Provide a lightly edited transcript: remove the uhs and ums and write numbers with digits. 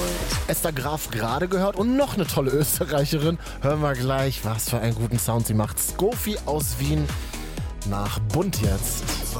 Esther Graf gerade gehört und noch eine tolle Österreicherin. Hören wir gleich, was für einen guten Sound sie macht. Skofi aus Wien nach Bunt jetzt.